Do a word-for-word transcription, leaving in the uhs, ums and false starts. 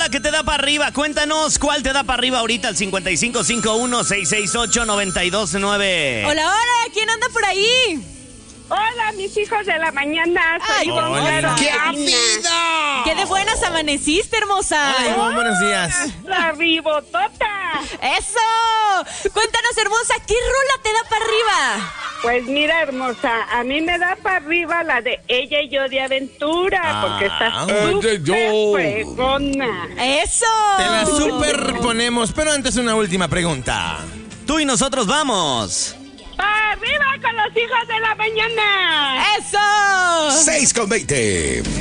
rola que te da para arriba. Cuéntanos cuál te da para arriba ahorita al cincuenta y cinco cincuenta y uno, seiscientos sesenta y ocho, noventa y dos nueve. Hola, hola, ¿quién anda por ahí? Hola, mis hijos de la mañana. Soy Ay, Ivonne. ¡Qué vida! ¡Qué de buenas amaneciste, hermosa! Hola, Ivonne, buenos días. La ribotota. ¡Eso! Cuéntanos, hermosa, ¿qué rola te da para arriba? Pues mira, hermosa, a mí me da para arriba la de Ella y Yo de Aventura, Ah, porque está Ella y súper Yo. fregona. ¡Eso! Te la superponemos, pero antes una última pregunta. Tú y nosotros vamos. ¡Para arriba con los hijos de la mañana! ¡Eso! seis con veinte.